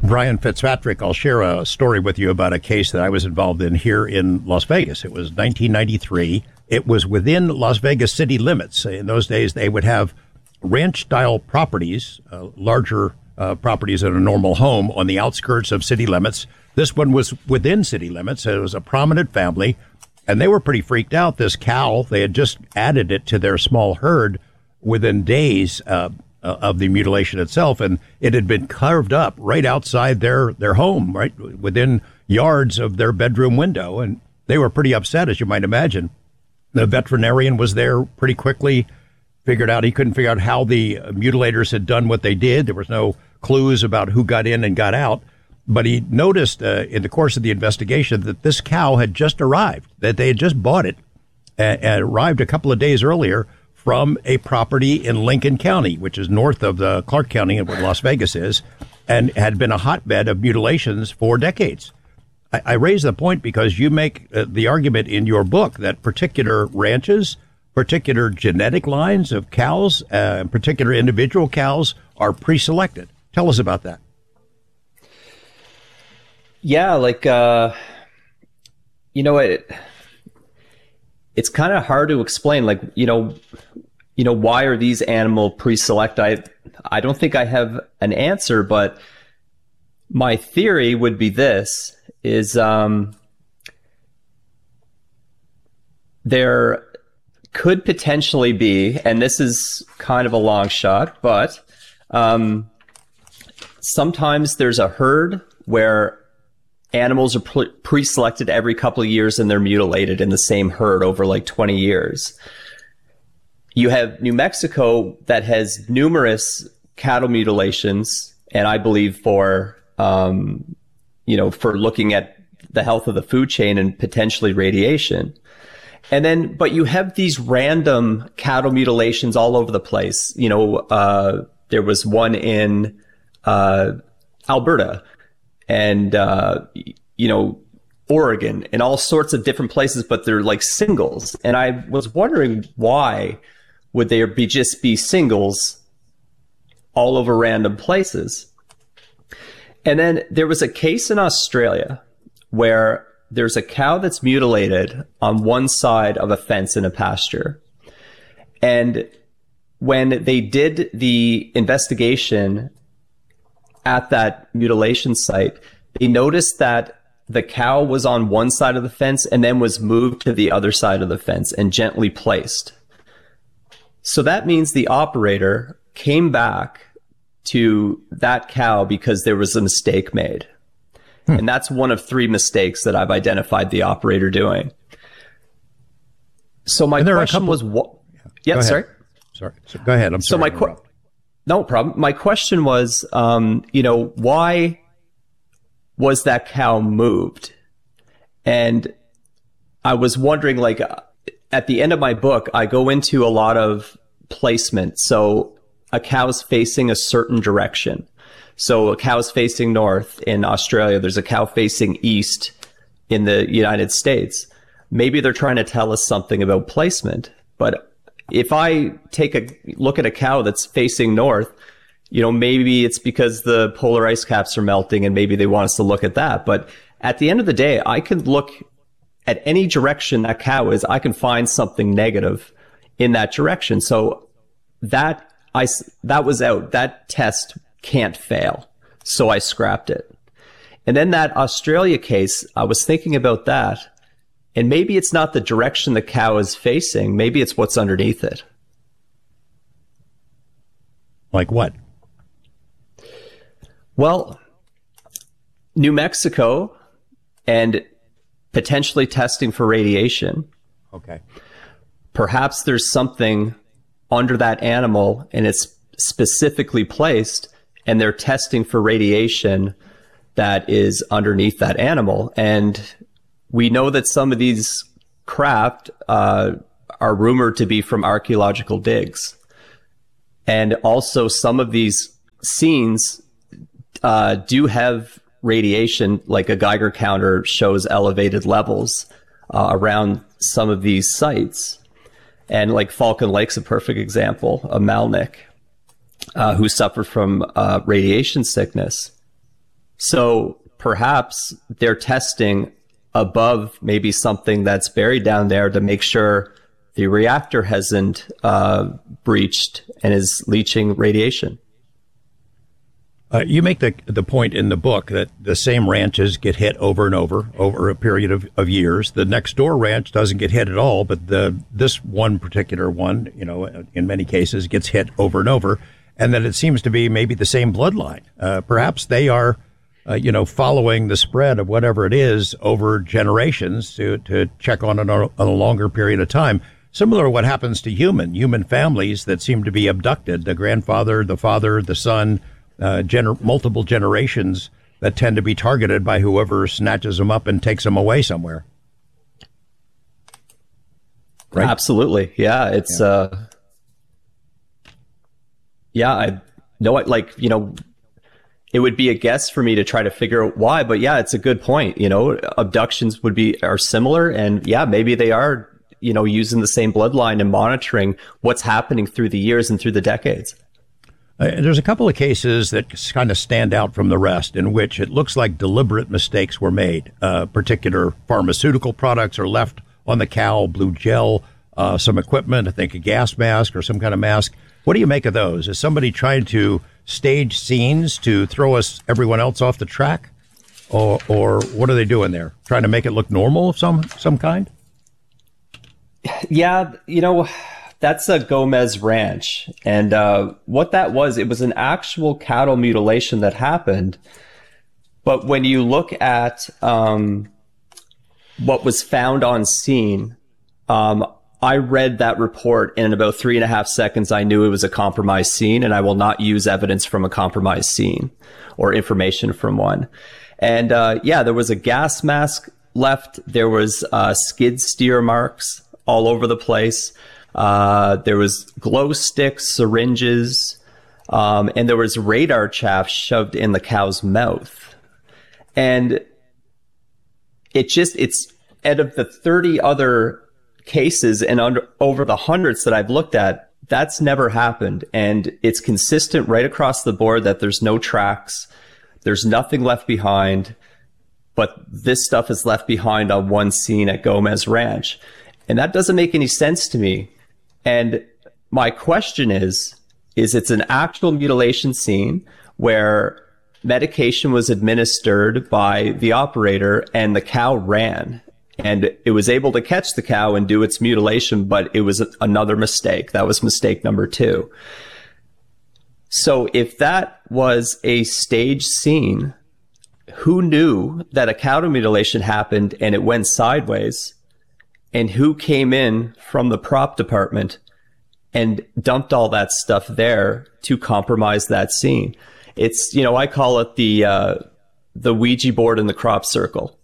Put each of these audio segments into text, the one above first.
Brian Fitzpatrick, I'll share a story with you about a case that I was involved in here in Las Vegas. It was 1993. It was within Las Vegas city limits. In those days, they would have ranch-style properties, larger properties than a normal home on the outskirts of city limits. This one was within city limits. It was a prominent family, and they were pretty freaked out. This cow, they had just added it to their small herd within days of the mutilation itself, and it had been carved up right outside their home, right within yards of their bedroom window, and they were pretty upset, as you might imagine. The veterinarian was there pretty quickly, he couldn't figure out how the mutilators had done what they did. There was no clues about who got in and got out, but he noticed in the course of the investigation that this cow had just arrived, that they had just bought it, and arrived a couple of days earlier from a property in Lincoln County, which is north of the Clark County and what Las Vegas is, and had been a hotbed of mutilations for decades. I raise the point because you make the argument in your book that particular ranches, particular genetic lines of cows, particular individual cows are pre-selected. Tell us about that. Yeah, it's kind of hard to explain, why are these animal pre-select? I don't think I have an answer, but my theory would be this, is there could potentially be, and this is kind of a long shot, but sometimes there's a herd where animals are pre-selected every couple of years and they're mutilated in the same herd over 20 years. You have New Mexico that has numerous cattle mutilations, and I believe for looking at the health of the food chain and potentially radiation. But you have these random cattle mutilations all over the place. There was one in Alberta and, Oregon and all sorts of different places, but they're singles. And I was wondering, why would there just be singles all over random places? And then there was a case in Australia where there's a cow that's mutilated on one side of a fence in a pasture. And when they did the investigation at that mutilation site, they noticed that the cow was on one side of the fence and then was moved to the other side of the fence and gently placed. So that means the operator came back to that cow because there was a mistake made. And that's one of 3 mistakes that I've identified the operator doing. So my question was, what? Yeah, sorry. Sorry. So go ahead. I'm sorry. No problem. My question was, why was that cow moved? And I was wondering, at the end of my book, I go into a lot of placement. So a cow's facing a certain direction. So a cow's facing north in Australia. There's a cow facing east in the United States. Maybe they're trying to tell us something about placement. But if I take a look at a cow that's facing north, maybe it's because the polar ice caps are melting and maybe they want us to look at that. But at the end of the day, I can look at any direction that cow is. I can find something negative in that direction. So that was out. That test can't fail. So I scrapped it. And then that Australia case, I was thinking about that. And maybe it's not the direction the cow is facing. Maybe it's what's underneath it. Like what? Well, New Mexico and potentially testing for radiation. Okay. Perhaps there's something under that animal and it's specifically placed and they're testing for radiation that is underneath that animal. And we know that some of these craft are rumored to be from archaeological digs. And also some of these scenes do have radiation, like a Geiger counter shows elevated levels around some of these sites. And Falcon Lake's a perfect example, a Malnick who suffered from radiation sickness. So perhaps they're testing above maybe something that's buried down there to make sure the reactor hasn't breached and is leaching radiation. You make the point in the book that the same ranches get hit over and over a period of years. The next door ranch doesn't get hit at all, but this one particular one, in many cases gets hit over and over, and that it seems to be maybe the same bloodline. Perhaps they are, following the spread of whatever it is over generations to check on it on a longer period of time. Similar to what happens to human families that seem to be abducted, the grandfather, the father, the son, multiple generations that tend to be targeted by whoever snatches them up and takes them away somewhere. Right? Absolutely. Yeah. It's, it would be a guess for me to try to figure out why, but yeah, it's a good point. Abductions are similar, and yeah, maybe they are, using the same bloodline and monitoring what's happening through the years and through the decades. There's a couple of cases that kind of stand out from the rest in which it looks like deliberate mistakes were made. Particular pharmaceutical products are left on the cow, blue gel, some equipment, I think a gas mask or some kind of mask. What do you make of those? Is somebody trying to stage scenes to throw everyone else off the track? Or what are they doing there? Trying to make it look normal of some kind? Yeah, that's a Gomez Ranch. And what that was, it was an actual cattle mutilation that happened. But when you look at what was found on scene, I read that report, and in about 3.5 seconds, I knew it was a compromised scene, and I will not use evidence from a compromised scene or information from one. And there was a gas mask left. There was skid steer marks all over the place. There was glow sticks, syringes, and there was radar chaff shoved in the cow's mouth. And it's out of the 30 other cases and over the hundreds that I've looked at, that's never happened. And it's consistent right across the board that there's no tracks, there's nothing left behind, but this stuff is left behind on one scene at Gomez Ranch. And that doesn't make any sense to me. And my question is it's an actual mutilation scene where medication was administered by the operator and the cow ran, and it was able to catch the cow and do its mutilation, but it was another mistake. That was mistake number 2. So if that was a staged scene, who knew that a cow mutilation happened and it went sideways? And who came in from the prop department and dumped all that stuff there to compromise that scene? It's, I call it the Ouija board in the crop circle.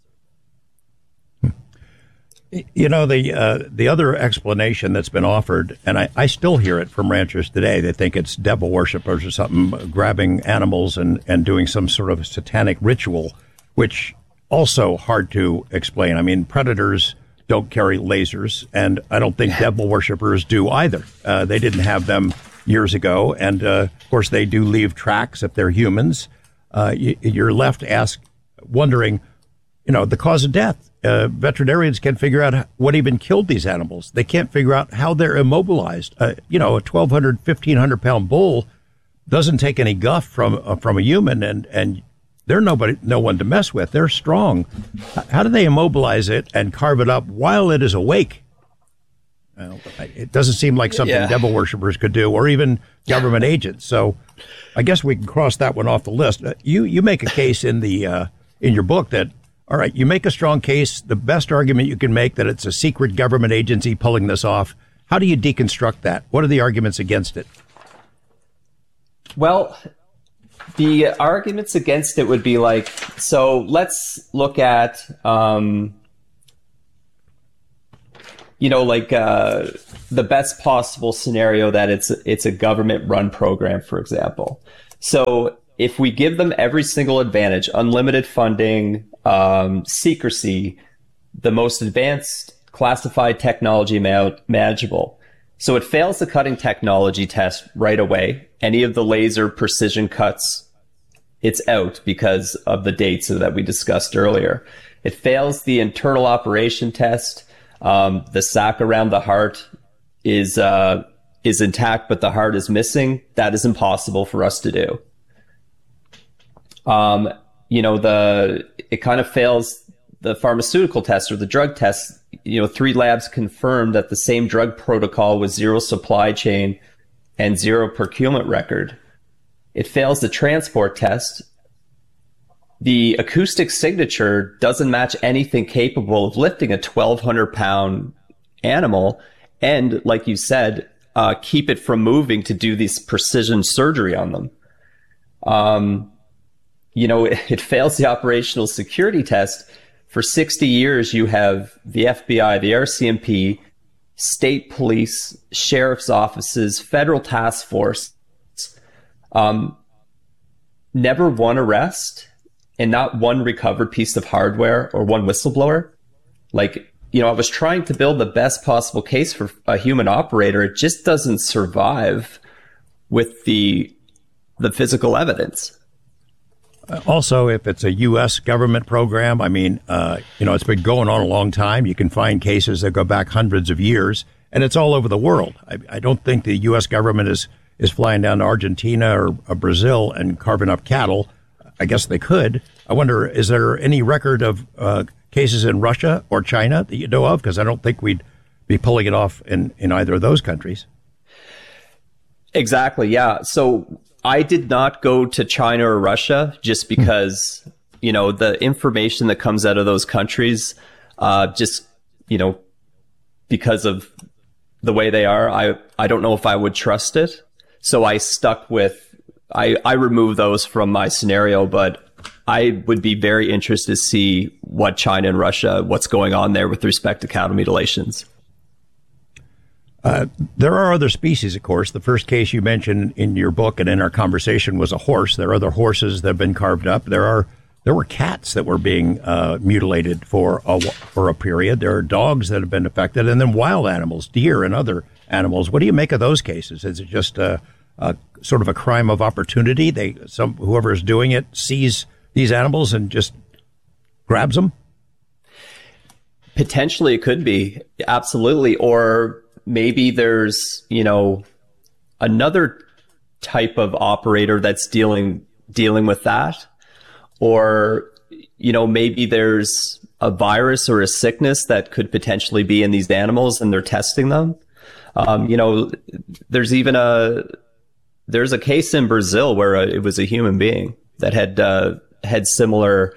The other explanation that's been offered, and I still hear it from ranchers today, they think it's devil worshippers or something grabbing animals and doing some sort of satanic ritual, which also hard to explain. I mean, predators don't carry lasers, and I don't think devil worshippers do either. They didn't have them years ago, and of course they do leave tracks if they're humans. You're left wondering, the cause of death. Veterinarians can't figure out what even killed these animals. They can't figure out how they're immobilized. A 1,200, 1,500 pound bull doesn't take any guff from a human, and they're no one to mess with. They're strong. How do they immobilize it and carve it up while it is awake? Well, it doesn't seem like something devil worshippers could do, or even government agents. So I guess we can cross that one off the list. You make a case in your book that, all right, you make a strong case, the best argument you can make that it's a secret government agency pulling this off. How do you deconstruct that? What are the arguments against it? Well, the arguments against it would be like, so let's look at, the best possible scenario that it's a government run program, for example. So if we give them every single advantage, unlimited funding, secrecy, the most advanced classified technology manageable. So it fails the cutting technology test right away. Any of the laser precision cuts it's out because of the dates that we discussed earlier. It fails the internal operation test. The sac around the heart is intact, but the heart is missing. That is impossible for us to do. It kind of fails the pharmaceutical test or the drug test. 3 labs confirmed that the same drug protocol with zero supply chain and zero procurement record. It fails the transport test. The acoustic signature doesn't match anything capable of lifting a 1,200-pound animal. And like you said, keep it from moving to do this precision surgery on them. It fails the operational security test. For 60 years, you have the FBI, the RCMP, state police, sheriff's offices, federal task force, never one arrest and not one recovered piece of hardware or one whistleblower. I was trying to build the best possible case for a human operator. It just doesn't survive with the physical evidence. Also, if it's a U.S. government program, it's been going on a long time. You can find cases that go back hundreds of years, and it's all over the world. I don't think the U.S. government is flying down to Argentina or Brazil and carving up cattle. I guess they could. I wonder, is there any record of cases in Russia or China that you know of? Because I don't think we'd be pulling it off in either of those countries. Exactly, yeah. So I did not go to China or Russia just because, the information that comes out of those countries, because of the way they are, I don't know if I would trust it. So I stuck with, I removed those from my scenario, but I would be very interested to see what China and Russia, what's going on there with respect to cattle mutilations. There are other species, of course. The first case you mentioned in your book and in our conversation was a horse. There are other horses that have been carved up. There were cats that were being mutilated for a period. There are dogs that have been affected, and then wild animals, deer and other animals. What do you make of those cases? Is it just a sort of a crime of opportunity? Whoever is doing it sees these animals and just grabs them? Potentially, it could be. Absolutely. Or maybe there's, another type of operator that's dealing with that. Or, maybe there's a virus or a sickness that could potentially be in these animals and they're testing them. There's a case in Brazil where it was a human being that had similar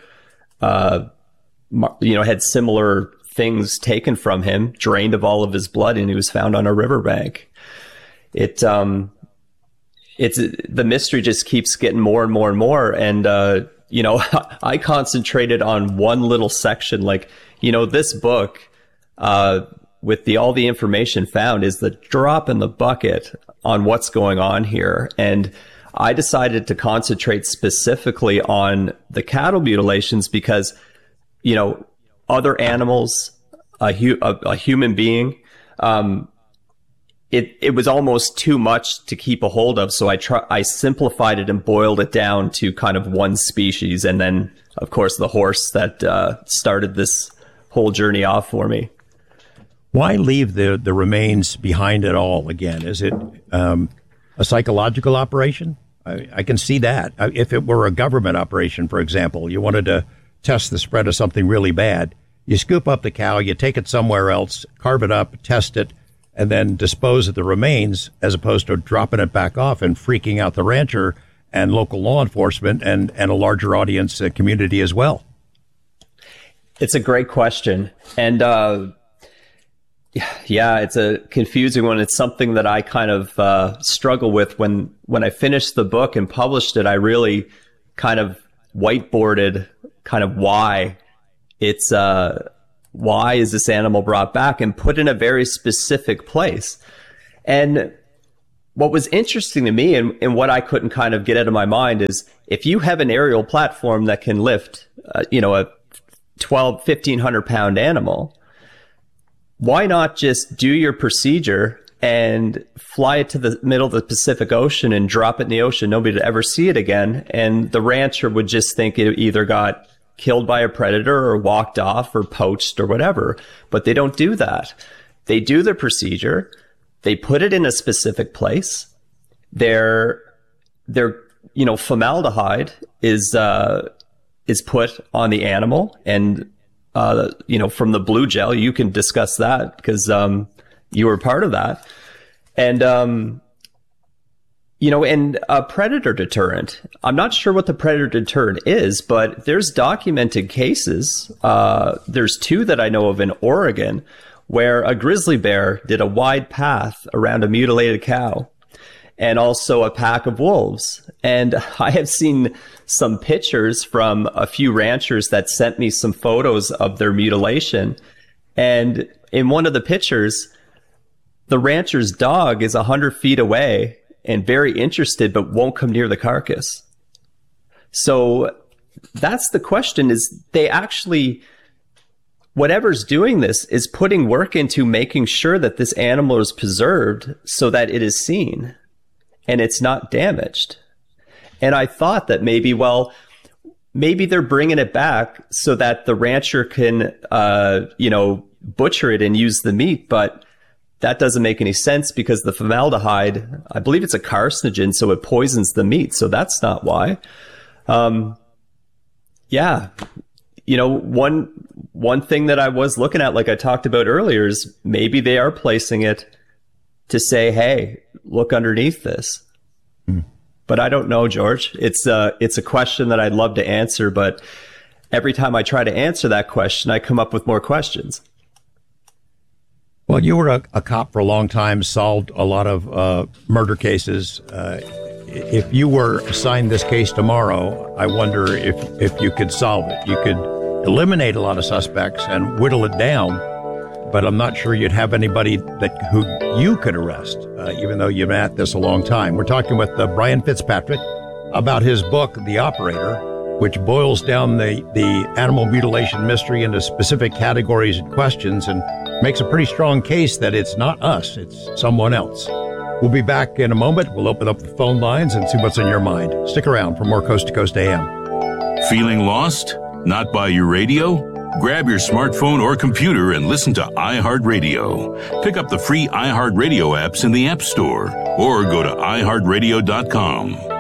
things taken from him, drained of all of his blood, and he was found on a riverbank. It's the mystery just keeps getting more and more and more. And, I concentrated on one little section, this book, with all the information found is the drop in the bucket on what's going on here. And I decided to concentrate specifically on the cattle mutilations because, other animals, a human being, it was almost too much to keep a hold of. So I simplified it and boiled it down to kind of one species. And then, of course, the horse that started this whole journey off for me. Why leave the remains behind at all again? Is it a psychological operation? I can see that. If it were a government operation, for example, you wanted to test the spread of something really bad, you scoop up the cow, you take it somewhere else, carve it up, test it, and then dispose of the remains, as opposed to dropping it back off and freaking out the rancher and local law enforcement and a larger audience community as well. It's a great question. And yeah, it's a confusing one. It's something that I kind of struggle with. When I finished the book and published it, I really kind of whiteboarded kind of why is this animal brought back and put in a very specific place. And what was interesting to me and what I couldn't kind of get out of my mind is if you have an aerial platform that can lift, a 1,500 pound animal, why not just do your procedure and fly it to the middle of the Pacific Ocean and drop it in the ocean. Nobody would ever see it again. And the rancher would just think it either got killed by a predator or walked off or poached or whatever. But they don't do that. They do the procedure. They put it in a specific place. Their formaldehyde is put on the animal, and from the blue gel, you can discuss that because you were part of that. And and a predator deterrent. I'm not sure what the predator deterrent is, but there's documented cases. There's 2 that I know of in Oregon where a grizzly bear did a wide path around a mutilated cow, and also a pack of wolves. And I have seen some pictures from a few ranchers that sent me some photos of their mutilation. And in one of the pictures, the rancher's dog is 100 feet away and very interested, but won't come near the carcass. So that's the question, is they actually, whatever's doing this is putting work into making sure that this animal is preserved so that it is seen and it's not damaged. And I thought that maybe they're bringing it back so that the rancher can, butcher it and use the meat. But that doesn't make any sense because the formaldehyde, I believe it's a carcinogen, so it poisons the meat. So that's not why. One thing that I was looking at, like I talked about earlier, is maybe they are placing it to say, hey, look underneath this. But I don't know, George. It's a question that I'd love to answer, but every time I try to answer that question, I come up with more questions. Well, you were a cop for a long time, solved a lot of murder cases. If you were assigned this case tomorrow, I wonder if you could solve it. You could eliminate a lot of suspects and whittle it down, but I'm not sure you'd have anybody who you could arrest, even though you've been at this a long time. We're talking with Brian Fitzpatrick about his book, The Operator, which boils down the animal mutilation mystery into specific categories and questions and makes a pretty strong case that it's not us, it's someone else. We'll be back in a moment. We'll open up the phone lines and see what's on your mind. Stick around for more Coast to Coast AM. Feeling lost? Not by your radio? Grab your smartphone or computer and listen to iHeartRadio. Pick up the free iHeartRadio apps in the App Store or go to iHeartRadio.com.